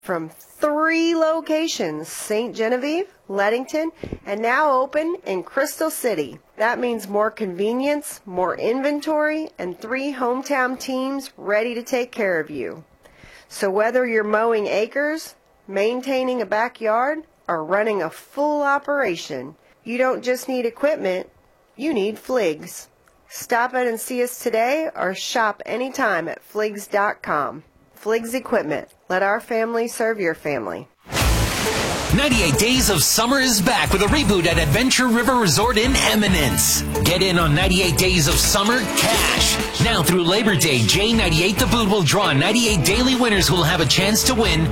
From 3 locations, St. Genevieve, Leadington, and now open in Crystal City. That means more convenience, more inventory, and 3 hometown teams ready to take care of you. So whether you're mowing acres, maintaining a backyard, or running a full operation, you don't just need equipment, you need Fliggs. Stop in and see us today or shop anytime at Fliggs.com. Fliggs Equipment. Let our family serve your family. 98 Days of Summer is back with a reboot at Adventure River Resort in Eminence. Get in on 98 Days of Summer cash. Now through Labor Day, J98 The Boot will draw 98 daily winners who will have a chance to win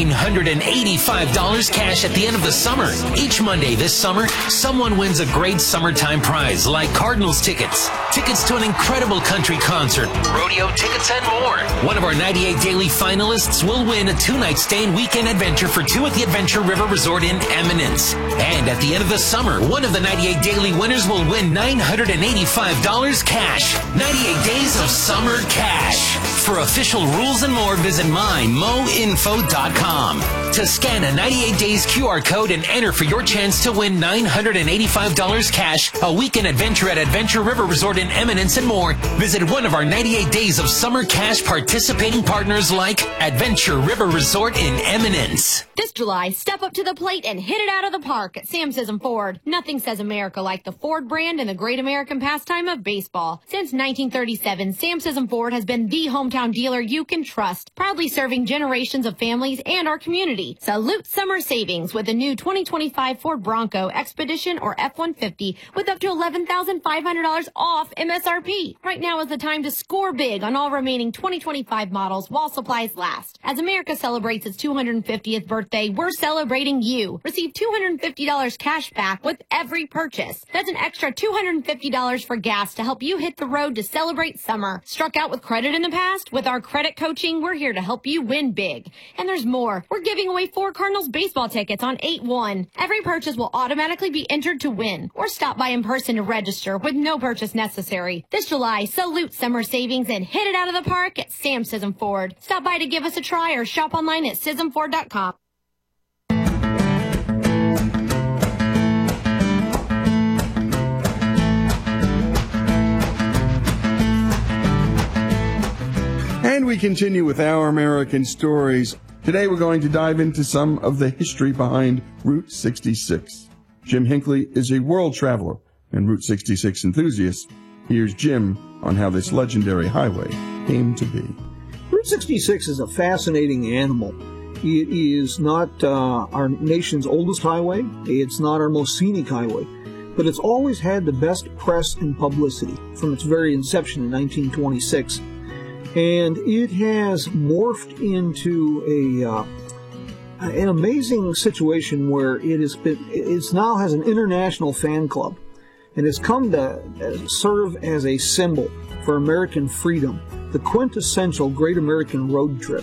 $985 cash at the end of the summer. Each Monday this summer, someone wins a great summertime prize like Cardinals tickets, tickets to an incredible country concert, rodeo tickets, and more. One of our 98 daily finalists will win a 2-night stay and weekend adventure for 2 at the Adventure River Resort in Eminence. And at the end of the summer, one of the 98 daily winners will win $985 cash. 98 Days of Summer cash. For official rules and more, visit mymoinfo.com. To scan a 98 Days QR code and enter for your chance to win $985 cash, a weekend adventure at Adventure River Resort in Eminence, and more, visit one of our 98 Days of Summer cash participating partners like Adventure River Resort in Eminence. This July, step up to the plate and hit it out of the park at Sam Sism Ford. Nothing says America like the Ford brand and the great American pastime of baseball. Since 1937, Sam Sism Ford has been the hometown dealer you can trust, proudly serving generations of families and our community. Salute summer savings with the new 2025 Ford Bronco Expedition or F-150 with up to $11,500 off MSRP. Right now is the time to score big on all remaining 2025 models while supplies last. As America celebrates its 250th birthday, we're celebrating you. Receive $250 cash back with every purchase. That's an extra $250 for gas to help you hit the road to celebrate summer. Struck out with credit in the past? With our credit coaching, we're here to help you win big. And there's more. We're giving away 4 Cardinals baseball tickets on 8/1. Every purchase will automatically be entered to win. Or stop by in person to register with no purchase necessary. This July, salute summer savings and hit it out of the park at Sam Sism Ford. Stop by to give us a try or shop online at SismFord.com. And we continue with Our American Stories. Today we're going to dive into some of the history behind Route 66. Jim Hinckley is a world traveler and Route 66 enthusiast. Here's Jim on how this legendary highway came to be. Route 66 is a fascinating animal. It is not our nation's oldest highway. It's not our most scenic highway. But it's always had the best press and publicity from its very inception in 1926. And it has morphed into an amazing situation where it now has an international fan club, and has come to serve as a symbol for American freedom, the quintessential Great American Road Trip.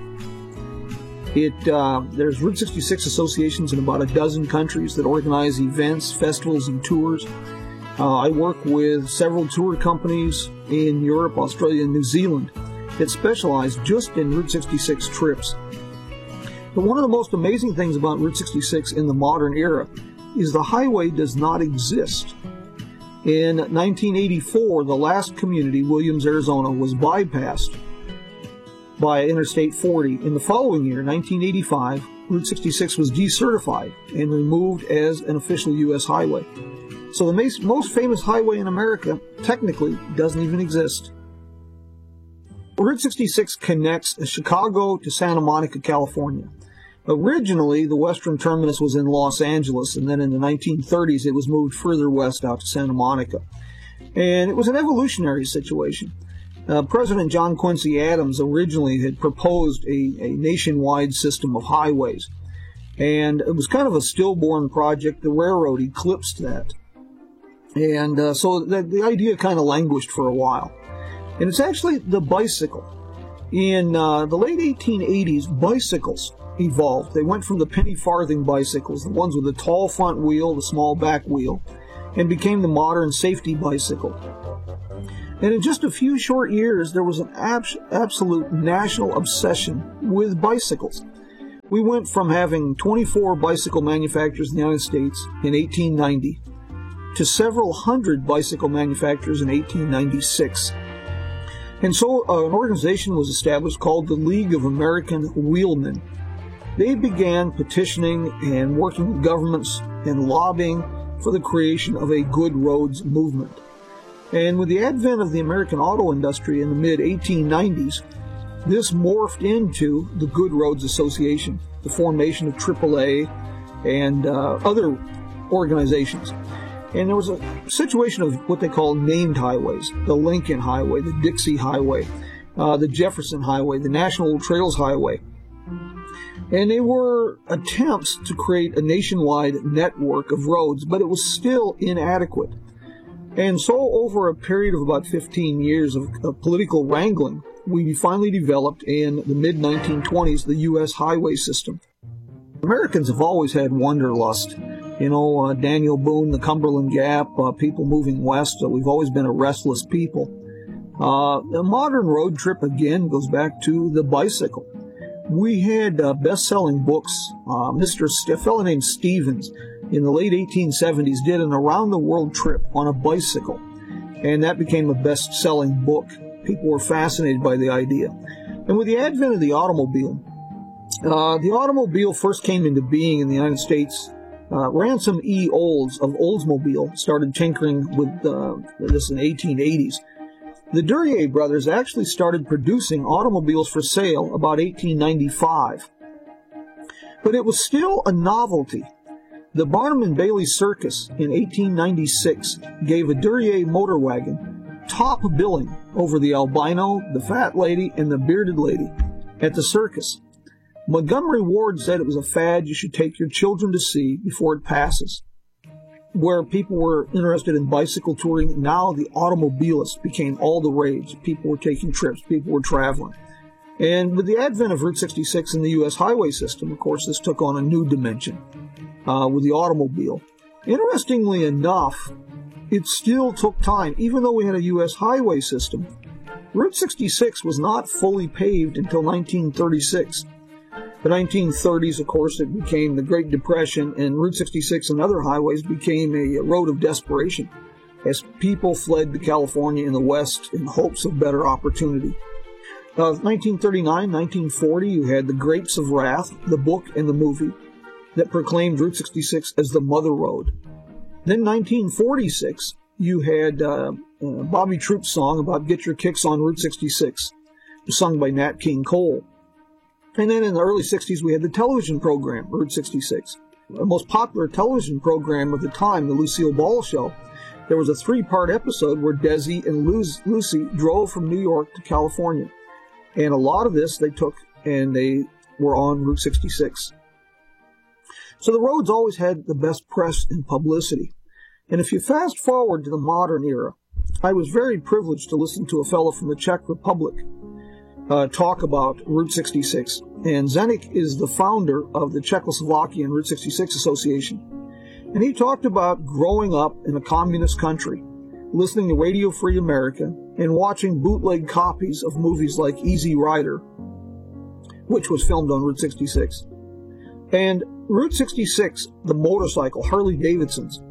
There's Route 66 associations in about a dozen countries that organize events, festivals, and tours. I work with several tour companies in Europe, Australia, and New Zealand that specialize just in Route 66 trips. But one of the most amazing things about Route 66 in the modern era is the highway does not exist. In 1984, the last community, Williams, Arizona, was bypassed by Interstate 40. In the following year, 1985, Route 66 was decertified and removed as an official U.S. highway. So the most famous highway in America technically doesn't even exist. Route 66 connects Chicago to Santa Monica, California. Originally, the western terminus was in Los Angeles, and then in the 1930s it was moved further west out to Santa Monica. And it was an evolutionary situation. President John Quincy Adams originally had proposed a nationwide system of highways. And it was kind of a stillborn project. The railroad eclipsed that. And so the idea kind of languished for a while. And it's actually the bicycle. In the late 1880s, bicycles evolved. They went from the penny farthing bicycles, the ones with the tall front wheel, the small back wheel, and became the modern safety bicycle. And in just a few short years, there was an absolute national obsession with bicycles. We went from having 24 bicycle manufacturers in the United States in 1890 to several hundred bicycle manufacturers in 1896. And so an organization was established called the League of American Wheelmen. They began petitioning and working with governments and lobbying for the creation of a good roads movement. And with the advent of the American auto industry in the mid-1890s, this morphed into the Good Roads Association, the formation of AAA and other organizations. And there was a situation of what they call named highways: the Lincoln Highway, the Dixie Highway, the Jefferson Highway, the National Trails Highway. And they were attempts to create a nationwide network of roads, but it was still inadequate. And so over a period of about 15 years of political wrangling, we finally developed in the mid-1920s the U.S. highway system. Americans have always had wanderlust. Daniel Boone, the Cumberland Gap, people moving west. We've always been a restless people. The modern road trip, again, goes back to the bicycle. We had best-selling books. A fellow named Stevens in the late 1870s did an around-the-world trip on a bicycle, and that became a best-selling book. People were fascinated by the idea. And with the advent of the automobile first came into being in the United States. Ransom E. Olds of Oldsmobile started tinkering with this in the 1880s. The Duryea brothers actually started producing automobiles for sale about 1895. But it was still a novelty. The Barnum and Bailey Circus in 1896 gave a Duryea motor wagon top billing over the albino, the fat lady, and the bearded lady at the circus. Montgomery Ward said it was a fad you should take your children to see before it passes. Where people were interested in bicycle touring, now the automobilists became all the rage. People were taking trips, people were traveling. And with the advent of Route 66 in the U.S. highway system, of course, this took on a new dimension with the automobile. Interestingly enough, it still took time. Even though we had a U.S. highway system, Route 66 was not fully paved until 1936. The 1930s, of course, it became the Great Depression, and Route 66 and other highways became a road of desperation as people fled to California in the West in hopes of better opportunity. 1939, 1940, you had The Grapes of Wrath, the book and the movie, that proclaimed Route 66 as the Mother Road. Then 1946, you had Bobby Troupe's song about Get Your Kicks on Route 66, sung by Nat King Cole. And then in the early 60s, we had the television program, Route 66. The most popular television program of the time, the Lucille Ball Show. There was a 3-part episode where Desi and Lucy drove from New York to California. And a lot of this they took and they were on Route 66. So the roads always had the best press and publicity. And if you fast forward to the modern era, I was very privileged to listen to a fellow from the Czech Republic talk about Route 66. And Zdeněk is the founder of the Czechoslovakian Route 66 Association. And he talked about growing up in a communist country, listening to Radio Free America, and watching bootleg copies of movies like Easy Rider, which was filmed on Route 66. And Route 66, the motorcycle, Harley Davidsons,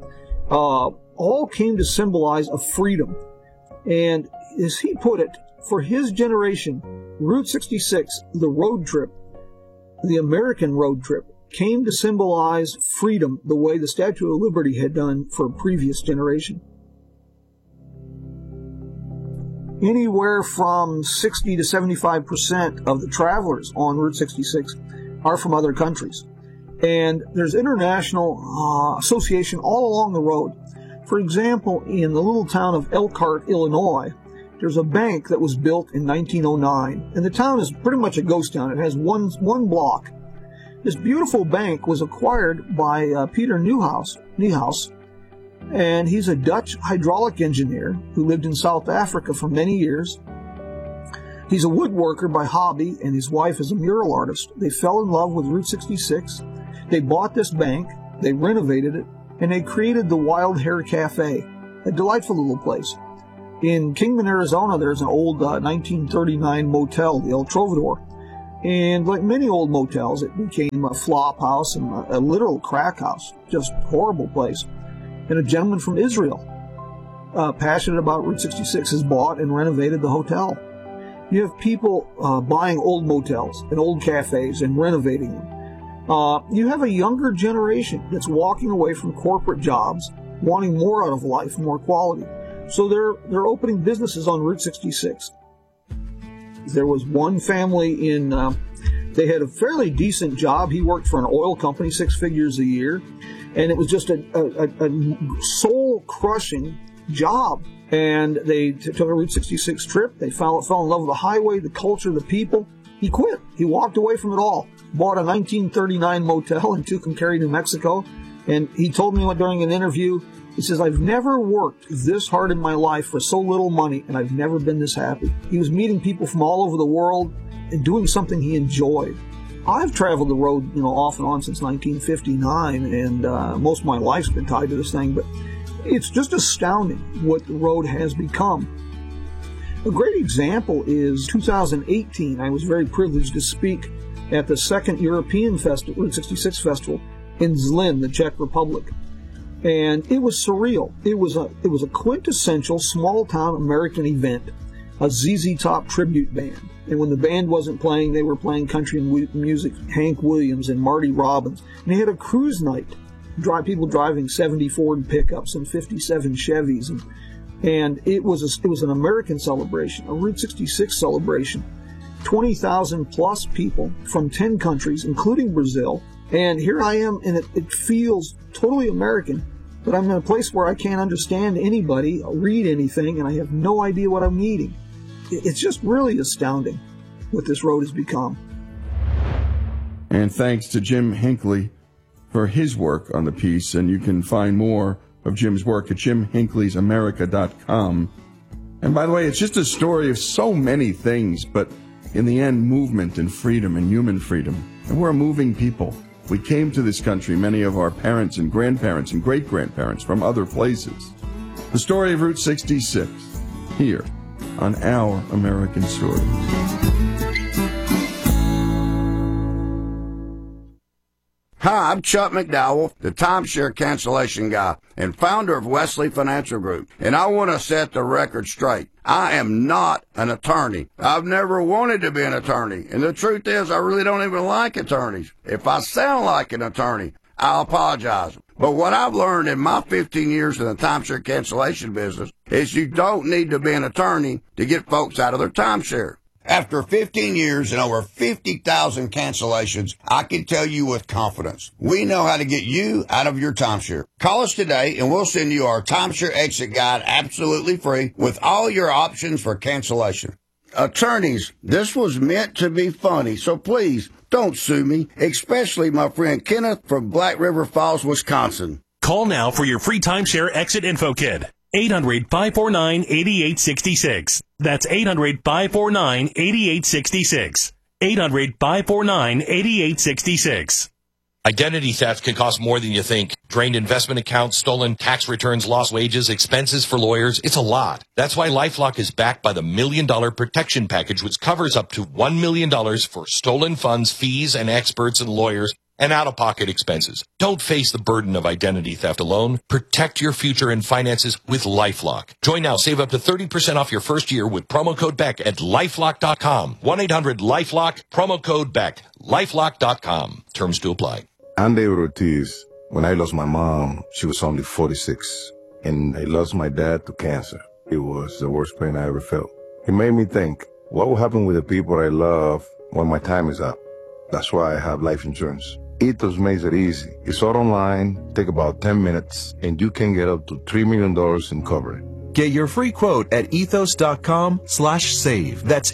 all came to symbolize a freedom. And as he put it, for his generation, Route 66, the road trip, the American road trip, came to symbolize freedom the way the Statue of Liberty had done for a previous generation. Anywhere from 60 to 75% of the travelers on Route 66 are from other countries. And there's international association all along the road. For example, in the little town of Elkhart, Illinois, there's a bank that was built in 1909, and the town is pretty much a ghost town. It has one block. This beautiful bank was acquired by Peter Nieuwhuis, and he's a Dutch hydraulic engineer who lived in South Africa for many years. He's a woodworker by hobby, and his wife is a mural artist. They fell in love with Route 66. They bought this bank, they renovated it, and they created the Wild Hare Cafe, a delightful little place. In Kingman, Arizona, there's an old 1939 motel, the El Trovador. And like many old motels, it became a flop house and a literal crack house. Just horrible place. And a gentleman from Israel, passionate about Route 66, has bought and renovated the hotel. You have people buying old motels and old cafes and renovating them. You have a younger generation that's walking away from corporate jobs, wanting more out of life, more quality. So they're opening businesses on Route 66. There was one family they had a fairly decent job. He worked for an oil company, 6 figures a year, and it was just a soul-crushing job. And they took a Route 66 trip. They fell in love with the highway, the culture, the people. He quit. He walked away from it all. Bought a 1939 motel in Tucumcari, New Mexico. And he told me during an interview, he says, I've never worked this hard in my life for so little money, and I've never been this happy. He was meeting people from all over the world and doing something he enjoyed. I've traveled the road, off and on since 1959, and most of my life's been tied to this thing, but it's just astounding what the road has become. A great example is 2018. I was very privileged to speak at the second European Festival, Route 66 Festival, in Zlin, the Czech Republic. And it was surreal. It was a quintessential small-town American event, a ZZ Top tribute band. And when the band wasn't playing, they were playing country music, Hank Williams and Marty Robbins. And they had a cruise night, people driving 70 Ford pickups and 57 Chevys. And it was an American celebration, a Route 66 celebration. 20,000 plus people from 10 countries, including Brazil. And here I am, and it feels totally American, but I'm in a place where I can't understand anybody, read anything, and I have no idea what I'm eating. It's just really astounding what this road has become. And thanks to Jim Hinckley for his work on the piece, and you can find more of Jim's work at jimhinckleysamerica.com. And by the way, it's just a story of so many things, but in the end, movement and freedom and human freedom. And we're a moving people. We came to this country, many of our parents and grandparents and great-grandparents from other places. The story of Route 66, here on Our American Stories. Hi, I'm Chuck McDowell, the timeshare cancellation guy and founder of Wesley Financial Group, and I want to set the record straight. I am not an attorney. I've never wanted to be an attorney, and the truth is I really don't even like attorneys. If I sound like an attorney, I'll apologize. But what I've learned in my 15 years in the timeshare cancellation business is you don't need to be an attorney to get folks out of their timeshare. After 15 years and over 50,000 cancellations, I can tell you with confidence, we know how to get you out of your timeshare. Call us today and we'll send you our timeshare exit guide absolutely free with all your options for cancellation. Attorneys, this was meant to be funny, so please don't sue me, especially my friend Kenneth from Black River Falls, Wisconsin. Call now for your free timeshare exit info kit. 800-549-8866. That's 800-549-8866. 800-549-8866. Identity theft can cost more than you think. Drained investment accounts, stolen tax returns, lost wages, expenses for lawyers. It's a lot. That's why LifeLock is backed by the $1 Million Protection Package, which covers up to $1 million for stolen funds, fees, and experts and lawyers, and out-of-pocket expenses. Don't face the burden of identity theft alone. Protect your future and finances with LifeLock. Join now. Save up to 30% off your first year with promo code BECK at LifeLock.com. 1-800-LifeLock, promo code BECK. LifeLock.com. Terms to apply. I'm David Ortiz. When I lost my mom, she was only 46. And I lost my dad to cancer. It was the worst pain I ever felt. It made me think, what will happen with the people I love when my time is up? That's why I have life insurance. Ethos makes it easy. It's all online, take about 10 minutes, and you can get up to $3 million in coverage. Get your free quote at ethos.com/save. That's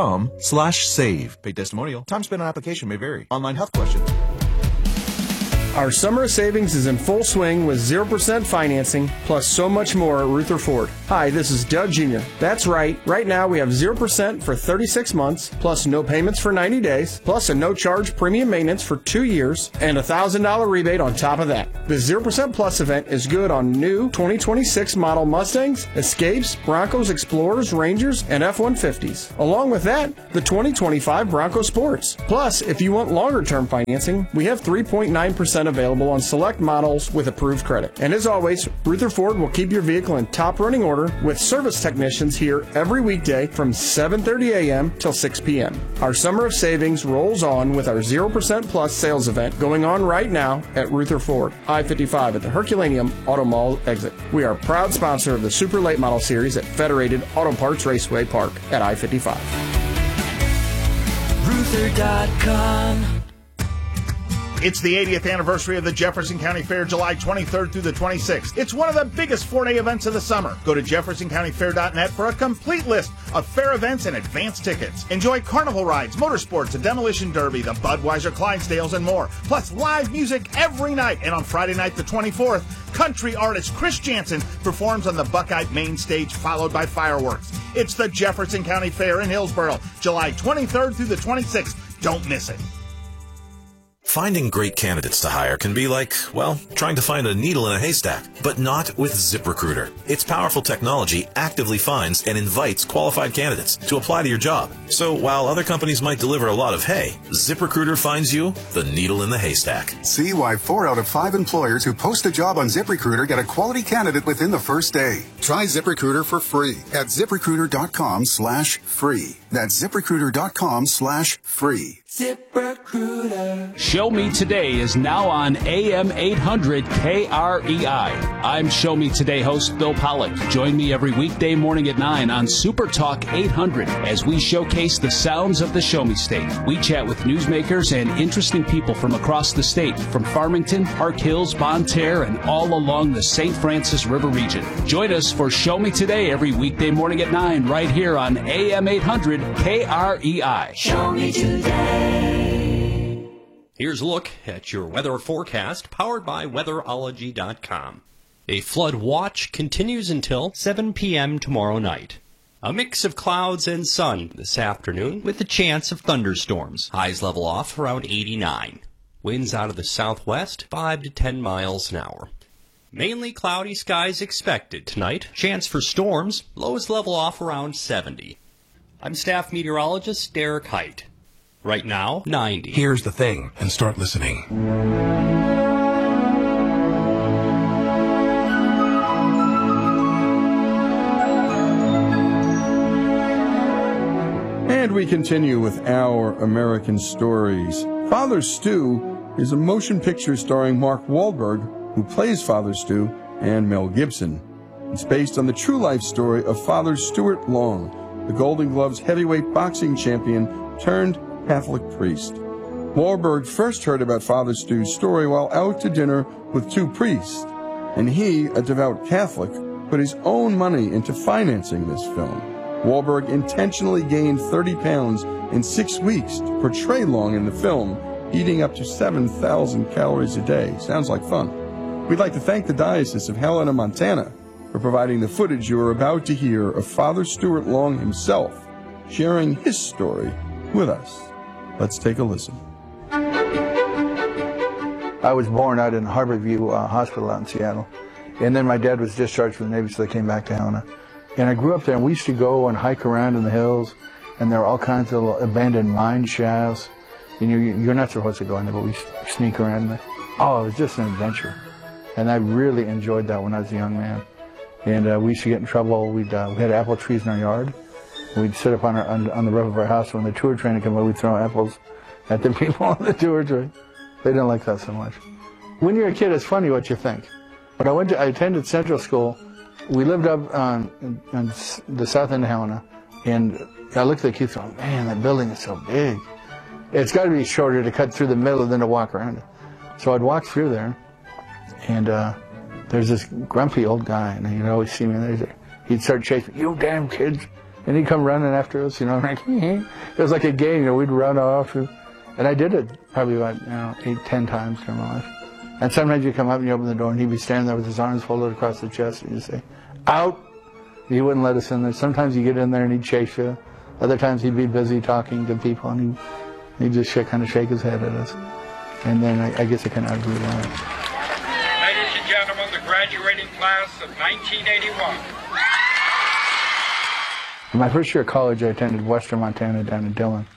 ethos.com/save. Paid testimonial. Time spent on application may vary. Online health questions. Our summer of savings is in full swing with 0% financing, plus so much more at Ruther Ford. Hi, this is Doug Jr. That's right. Right now we have 0% for 36 months, plus no payments for 90 days, plus a no-charge premium maintenance for 2 years, and a $1,000 rebate on top of that. The 0% Plus event is good on new 2026 model Mustangs, Escapes, Broncos, Explorers, Rangers, and F-150s. Along with that, the 2025 Bronco Sports. Plus, if you want longer-term financing, we have 3.9% available on select models with approved credit. And as always, Ruther Ford will keep your vehicle in top running order with service technicians here every weekday from 7:30 a.m. till 6 p.m. Our summer of savings rolls on with our 0% Plus sales event going on right now at Ruther Ford, I-55 at the Herculaneum Auto Mall exit. We are a proud sponsor of the Super Late Model Series at Federated Auto Parts Raceway Park at I-55. Ruther.com. It's the 80th anniversary of the Jefferson County Fair, July 23rd through the 26th. It's one of the biggest four-day events of the summer. Go to jeffersoncountyfair.net for a complete list of fair events and advance tickets. Enjoy carnival rides, motorsports, a demolition derby, the Budweiser Clydesdales, and more. Plus live music every night. And on Friday night, the 24th, country artist Chris Jansen performs on the Buckeye main stage, followed by fireworks. It's the Jefferson County Fair in Hillsboro, July 23rd through the 26th. Don't miss it. Finding great candidates to hire can be like, well, trying to find a needle in a haystack, but not with ZipRecruiter. Its powerful technology actively finds and invites qualified candidates to apply to your job. So while other companies might deliver a lot of hay, ZipRecruiter finds you the needle in the haystack. See why 4 out of 5 employers who post a job on ZipRecruiter get a quality candidate within the first day. Try ZipRecruiter for free at ZipRecruiter.com/free. That's ZipRecruiter.com/free. ZipRecruiter. Show Me Today is now on AM 800 KREI. I'm Show Me Today host Bill Pollock. Join me every weekday morning at 9 on Super Talk 800 as we showcase the sounds of the Show Me State. We chat with newsmakers and interesting people from across the state, from Farmington, Park Hills, Bonne Terre, and all along the St. Francis River region. Join us for Show Me Today every weekday morning at 9 right here on AM 800 KREI. Show Me Today. Here's a look at your weather forecast, powered by weatherology.com. A flood watch continues until 7 p.m. tomorrow night. A mix of clouds and sun this afternoon with a chance of thunderstorms. Highs level off around 89. Winds out of the southwest 5 to 10 miles an hour. Mainly cloudy skies expected tonight. Chance for storms. Lows level off around 70. I'm staff meteorologist Derek Height. Right now, 90. Here's the thing, and start listening. And we continue with Our American Stories. Father Stu is a motion picture starring Mark Wahlberg, who plays Father Stu, and Mel Gibson. It's based on the true life story of Father Stuart Long, the Golden Gloves heavyweight boxing champion turned Catholic priest. Wahlberg first heard about Father Stu's story while out to dinner with 2 priests, and he, a devout Catholic, put his own money into financing this film. Wahlberg intentionally gained 30 pounds in 6 weeks to portray Long in the film, eating up to 7,000 calories a day. Sounds like fun. We'd like to thank the Diocese of Helena, Montana, for providing the footage you are about to hear of Father Stuart Long himself, sharing his story with us. Let's take a listen. I was born out in Harborview Hospital out in Seattle. And then my dad was discharged from the Navy, so they came back to Helena. And I grew up there, and we used to go and hike around in the hills, and there were all kinds of abandoned mine shafts. And you're not supposed to go in there, but we sneak around in there. Oh, it was just an adventure. And I really enjoyed that when I was a young man. And we used to get in trouble. We had apple trees in our yard. We'd sit up on the roof of our house. When the tour train would come by, we'd throw apples at the people on the tour train. They didn't like that so much. When you're a kid, it's funny what you think. But I attended Central School. We lived up on the south end of Helena, and I looked at the kids going, man, that building is so big. It's got to be shorter to cut through the middle than to walk around it. So I'd walk through there, and there's this grumpy old guy, and he'd always see me there. He'd start chasing me, you damn kids. And he'd come running after us, you know, like, it was like a game, you know, we'd run off. And I did it probably about, 8-10 times during my life. And sometimes you come up and you open the door and he'd be standing there with his arms folded across the chest and you say, out! He wouldn't let us in there. Sometimes you get in there and he'd chase you. Other times he'd be busy talking to people and he'd just kind of shake his head at us. And then I guess I kind of outgrew that. Ladies and gentlemen, the graduating class of 1981. In my first year of college, I attended Western Montana down in Dillon.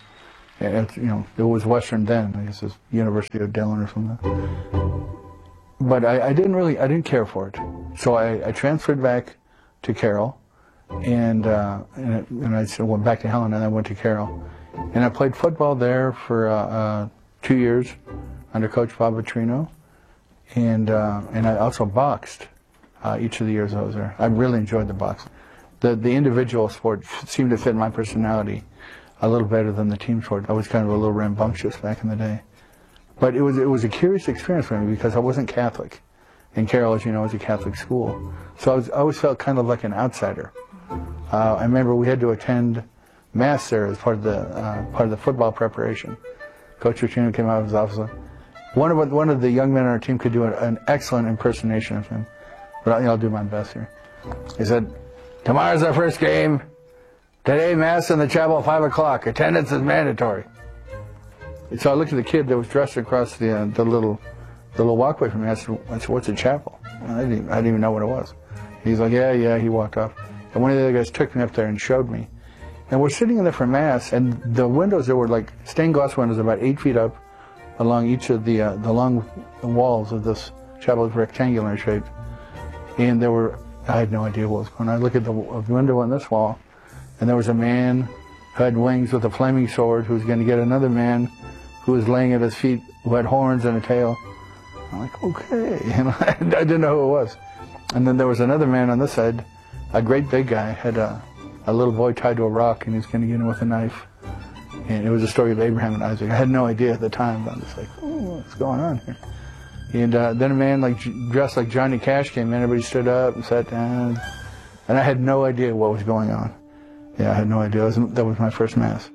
It was Western then. I guess it was University of Dillon or something. But I didn't care for it. So I transferred back to Carroll, and I went back to Helen, and I went to Carroll. And I played football there for 2 years under Coach Bob Vitrino, and I also boxed each of the years I was there. I really enjoyed the boxing. The individual sport seemed to fit my personality a little better than the team sport. I was kind of a little rambunctious back in the day. But it was a curious experience for me because I wasn't Catholic. And Carroll, as you know, is a Catholic school. So I always felt kind of like an outsider. I remember we had to attend Mass there as part of the football preparation. Coach Vitrino came out of his office. One of the young men on our team could do an excellent impersonation of him. But I'll do my best here. He said, tomorrow's our first game. Today, Mass in the chapel, 5 o'clock. Attendance is mandatory. So I looked at the kid that was dressed across the little walkway from me. I said, what's a chapel? I didn't even know what it was. He's like, yeah, he walked off. And one of the other guys took me up there and showed me. And we're sitting in there for Mass, and the windows, there were like stained glass windows about 8 feet up along each of the long walls of this chapel. It was rectangular in shape. And I had no idea what was going on. I looked at the window on this wall, and there was a man who had wings with a flaming sword who was going to get another man who was laying at his feet who had horns and a tail. I'm like, okay. And I didn't know who it was. And then there was another man on this side, a great big guy, had a little boy tied to a rock, and he was going to get him with a knife. And it was a story of Abraham and Isaac. I had no idea at the time, but I'm just like, oh, what's going on here? And then a man dressed like Johnny Cash came in. Everybody stood up and sat down. And I had no idea what was going on. Yeah, I had no idea. That was my first Mass.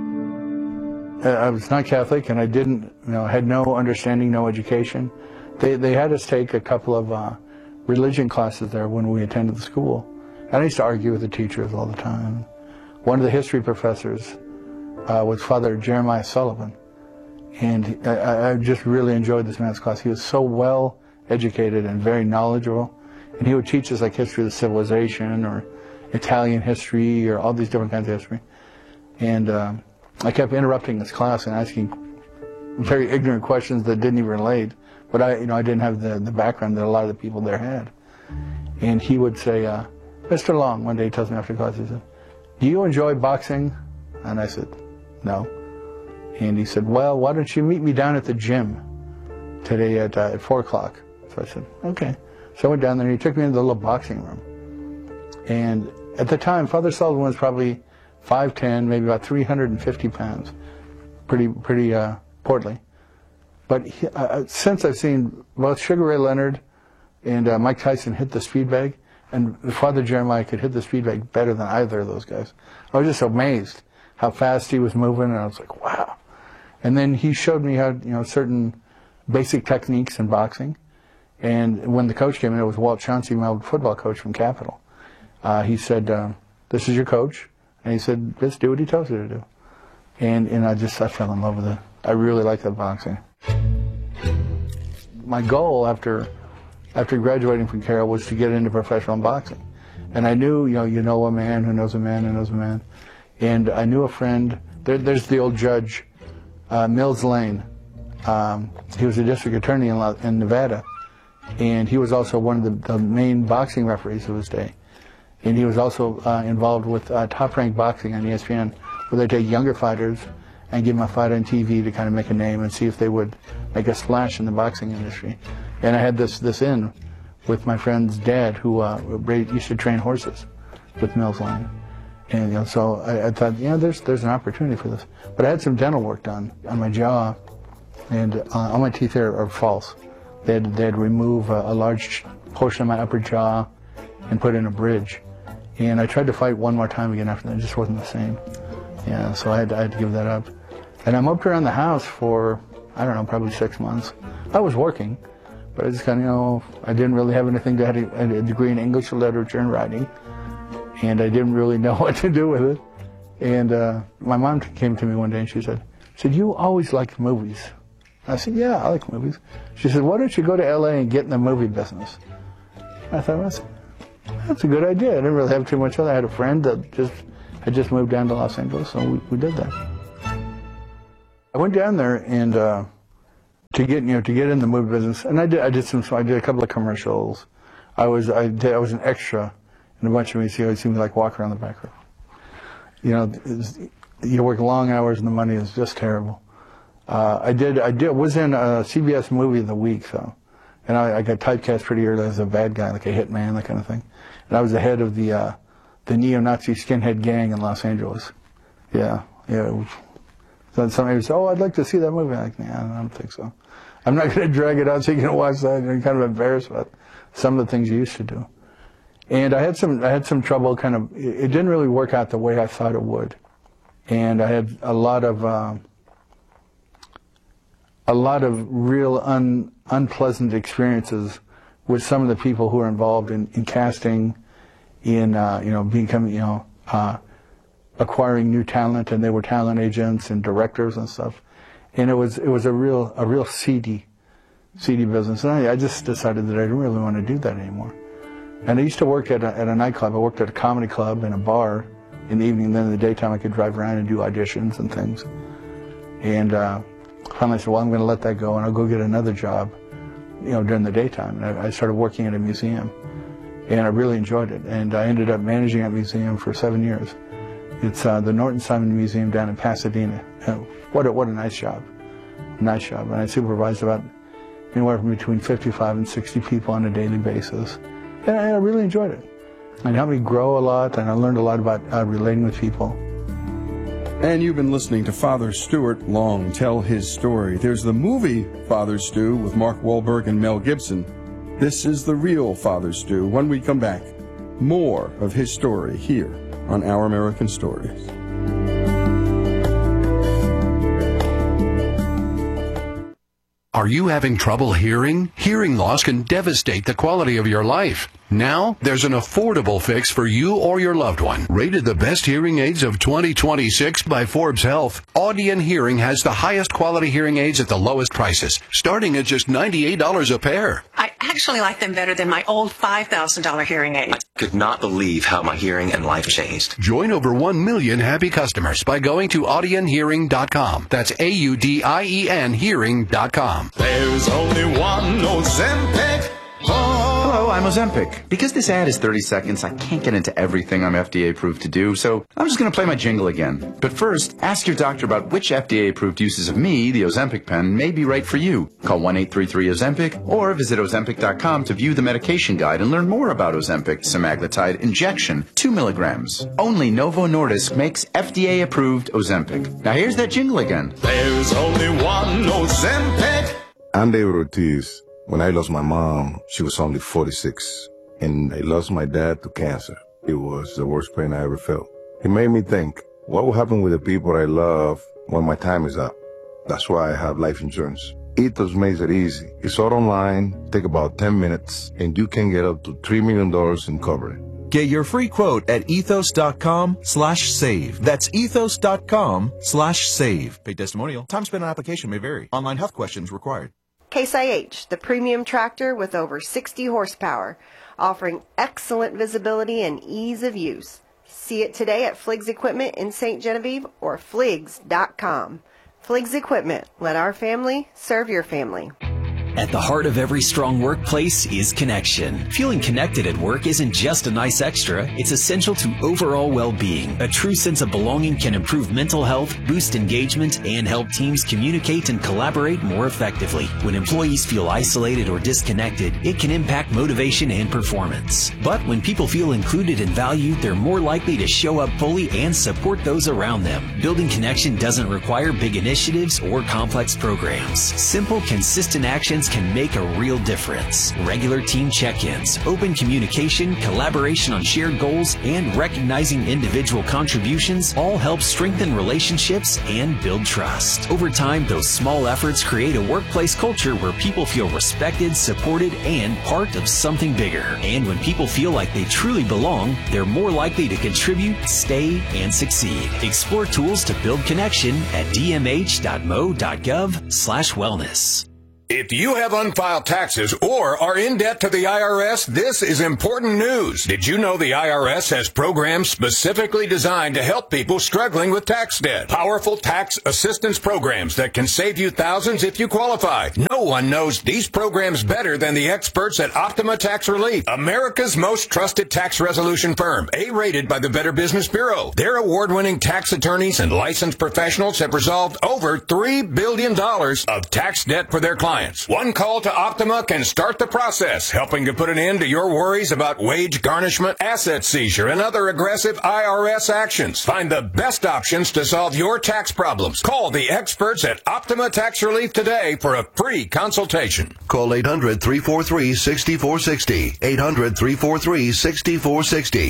I was not Catholic, and I had no understanding, no education. They had us take a couple of religion classes there when we attended the school. And I used to argue with the teachers all the time. One of the history professors was Father Jeremiah Sullivan. And I just really enjoyed this Mass class. He was so well educated and very knowledgeable. And he would teach us like history of the civilization or Italian history or all these different kinds of history. And I kept interrupting this class and asking very ignorant questions that didn't even relate. But I didn't have the background that a lot of the people there had. And he would say, Mr. Long, one day he tells me after class, he said, do you enjoy boxing? And I said, no. And he said, well, why don't you meet me down at the gym today at 4 o'clock? So I said, okay. So I went down there, and he took me into the little boxing room. And at the time, Father Sullivan was probably 5'10", maybe about 350 pounds, pretty portly. But since I've seen both Sugar Ray Leonard and Mike Tyson hit the speed bag, and Father Jeremiah could hit the speed bag better than either of those guys. I was just amazed how fast he was moving, and I was like, wow. And then he showed me how, certain basic techniques in boxing. And when the coach came in, it was Walt Chauncey, my old football coach from Capital. He said, this is your coach. And he said, just do what he tells you to do. And I fell in love with it. I really liked that boxing. My goal after graduating from Carroll was to get into professional boxing. And I knew, you know a man who knows a man who knows a man. And I knew a friend, there's the old judge, Mills Lane. He was a district attorney in Nevada. And he was also one of the main boxing referees of his day. And he was also involved with Top Rank Boxing on ESPN, where they take younger fighters and give them a fight on TV to kind of make a name and see if they would make a splash in the boxing industry. And I had this in with my friend's dad, who used to train horses with Mills Lane. And so I thought, there's an opportunity for this. But I had some dental work done on my jaw, and all my teeth are false. They'd remove a large portion of my upper jaw and put in a bridge. And I tried to fight one more time again after that. It just wasn't the same. Yeah, so I had to give that up. And I moped around the house for, I don't know, probably 6 months. I was working, But I just kind of, I didn't really have anything. I had a degree in English literature and writing, and I didn't really know what to do with it. And my mom came to me one day and she said, you always liked movies. I said, yeah, I like movies. She said, why don't you go to L.A. and get in the movie business? I thought, that's a good idea. I didn't really have too much of that. I had a friend that had just moved down to Los Angeles, so we did that. I went down there and to get in the movie business, and I did a couple of commercials. I was an extra in a bunch of movies. You always see me like walk around the back row. You work long hours and the money is just terrible. I was in a CBS movie of the week though, and I got typecast pretty early as a bad guy, like a hitman, that kind of thing. And I was the head of the neo-Nazi skinhead gang in Los Angeles. Yeah. So somebody would say, I'd like to see that movie. I'm like, nah, I don't think so. I'm not going to drag it out so you can watch that. You're kind of embarrassed about some of the things you used to do. And I had some trouble. It didn't really work out the way I thought it would. And I had a lot of real unpleasant experiences with some of the people who were involved in casting, in acquiring new talent, and they were talent agents and directors and stuff. And it was a real seedy business. And I just decided that I didn't really want to do that anymore. And I used to work at a nightclub. I worked at a comedy club and a bar in the evening. Then in the daytime I could drive around and do auditions and things. And finally I said, I'm going to let that go and I'll go get another job, during the daytime. And I started working at a museum, and I really enjoyed it. And I ended up managing that museum for 7 years. It's the Norton Simon Museum down in Pasadena. What a nice job. Nice job. And I supervised about anywhere from between 55 and 60 people on a daily basis. And I really enjoyed it. It helped me grow a lot, and I learned a lot about relating with people. And you've been listening to Father Stuart Long tell his story. There's the movie Father Stu with Mark Wahlberg and Mel Gibson. This is the real Father Stu. When we come back, more of his story here on Our American Stories. Are you having trouble hearing? Hearing loss can devastate the quality of your life. Now, there's an affordable fix for you or your loved one. Rated the best hearing aids of 2026 by Forbes Health, Audion Hearing has the highest quality hearing aids at the lowest prices, starting at just $98 a pair. I actually like them better than my old $5,000 hearing aid. I could not believe how my hearing and life changed. Join over 1 million happy customers by going to audionhearing.com. That's AUDIEN hearing.com. There's only one Ozempic. Hello, I'm Ozempic. Because this ad is 30 seconds, I can't get into everything I'm FDA approved to do, so I'm just going to play my jingle again. But first, ask your doctor about which FDA approved uses of me, the Ozempic pen, may be right for you. Call 1-833-OZEMPIC or visit Ozempic.com to view the medication guide and learn more about Ozempic semaglutide injection, 2 milligrams. Only Novo Nordisk makes FDA approved Ozempic. Now here's that jingle again. There's only one Ozempic. I'm David Ortiz. When I lost my mom, she was only 46, and I lost my dad to cancer. It was the worst pain I ever felt. It made me think, what will happen with the people I love when my time is up? That's why I have life insurance. Ethos makes it easy. It's all online, take about 10 minutes, and you can get up to $3 million in coverage. Get your free quote at ethos.com/save. That's ethos.com/save. Paid testimonial. Time spent on application may vary. Online health questions required. Case IH, the premium tractor with over 60 horsepower, offering excellent visibility and ease of use. See it today at Fliggs Equipment in St. Genevieve or Fliggs.com. Fliggs Equipment, let our family serve your family. At the heart of every strong workplace is connection. Feeling connected at work isn't just a nice extra, it's essential to overall well-being. A true sense of belonging can improve mental health, boost engagement, and help teams communicate and collaborate more effectively. When employees feel isolated or disconnected, it can impact motivation and performance. But when people feel included and valued, they're more likely to show up fully and support those around them. Building connection doesn't require big initiatives or complex programs. Simple, consistent actions words can make a real difference. Regular team check-ins, open communication, collaboration on shared goals, and recognizing individual contributions all help strengthen relationships and build trust. Over time, those small efforts create a workplace culture where people feel respected, supported, and part of something bigger. And when people feel like they truly belong, they're more likely to contribute, stay, and succeed. Explore tools to build connection at dmh.mo.gov/wellness. If you have unfiled taxes or are in debt to the IRS, this is important news. Did you know the IRS has programs specifically designed to help people struggling with tax debt? Powerful tax assistance programs that can save you thousands if you qualify. No one knows these programs better than the experts at Optima Tax Relief, America's most trusted tax resolution firm, A-rated by the Better Business Bureau. Their award-winning tax attorneys and licensed professionals have resolved over $3 billion of tax debt for their clients. One call to Optima can start the process, helping to put an end to your worries about wage garnishment, asset seizure, and other aggressive IRS actions. Find the best options to solve your tax problems. Call the experts at Optima Tax Relief today for a free consultation. Call 800-343-6460. 800-343-6460.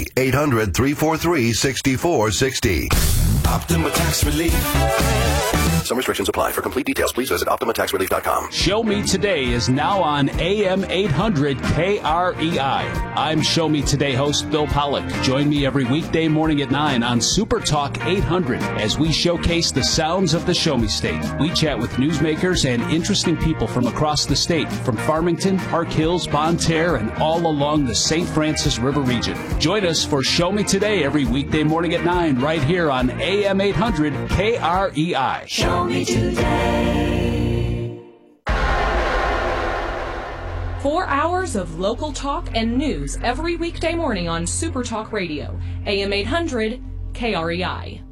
800-343-6460. Optima Tax Relief. Some restrictions apply. For complete details, please visit OptimaTaxRelief.com. Show Me Today is now on AM 800 KREI. I'm Show Me Today host Bill Pollock. Join me every weekday morning at 9 on Super Talk 800 as we showcase the sounds of the Show Me State. We chat with newsmakers and interesting people from across the state, from Farmington, Park Hills, Bonne Terre, and all along the St. Francis River region. Join us for Show Me Today every weekday morning at 9 right here on AM 800 KREI. Show me today. 4 hours of local talk and news every weekday morning on Super Talk Radio, AM 800 KREI.